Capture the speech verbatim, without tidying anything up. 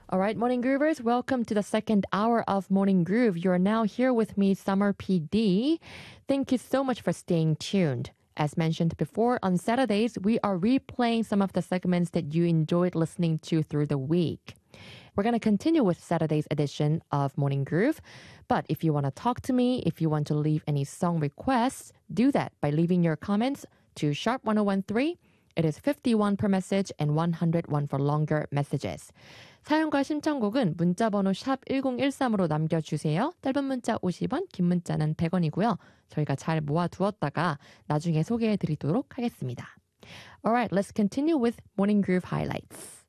All right, Morning Groovers, welcome to the second hour of Morning Groove. You're now here with me, Summer P D. Thank you so much for staying tuned. As mentioned before, on Saturdays, we are replaying some of the segments that you enjoyed listening to through the week. We're going to continue with Saturday's edition of Morning Groove. But if you want to talk to me, if you want to leave any song requests, do that by leaving your comments to sharp one oh one three. It is fifty-one per message and one hundred one for longer messages. 사연과 신청곡은 문자번호 샵 일공일삼으로 남겨주세요. 짧은 문자 오십 원, 긴 문자는 백 원이고요. 저희가 잘 모아두었다가 나중에 소개해드리도록 하겠습니다. Alright, let's continue with Morning Groove highlights.